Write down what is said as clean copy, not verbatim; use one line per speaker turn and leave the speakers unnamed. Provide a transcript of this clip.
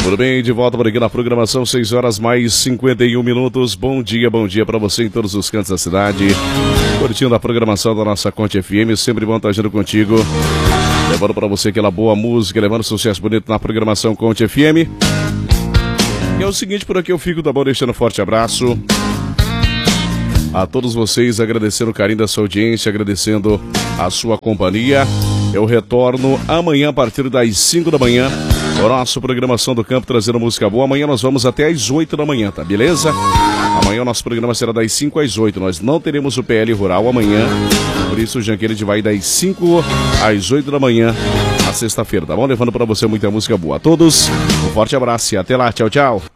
Tudo bem, de volta por aqui na programação, 6 horas mais 51 minutos. Bom dia para você em todos os cantos da cidade. Curtindo a programação da nossa Conte FM, sempre bom estar junto contigo. Levando para você aquela boa música, levando sucesso bonito na programação Conte FM. E é o seguinte, por aqui eu fico, tá bom? Deixando um forte abraço a todos vocês, agradecendo o carinho da sua audiência, agradecendo a sua companhia. Eu retorno amanhã a partir das 5 da manhã. A nossa programação do campo trazendo música boa. Amanhã nós vamos até às 8 da manhã, tá? Beleza? Amanhã o nosso programa será das 5 às 8. Nós não teremos o PL Rural amanhã. Por isso o Janqueira vai das 5 às 8 da manhã na sexta-feira, tá bom? Levando pra você muita música boa. A todos, um forte abraço e até lá. Tchau, tchau.